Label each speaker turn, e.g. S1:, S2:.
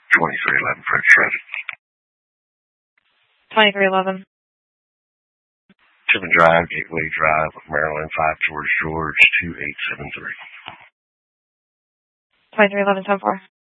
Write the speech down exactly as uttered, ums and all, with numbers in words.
S1: twenty-three eleven French Road.
S2: twenty-three eleven.
S1: Tiffin Drive, Gateway Drive, Maryland, five George George, two eight seven three.
S2: twenty-three eleven ten four.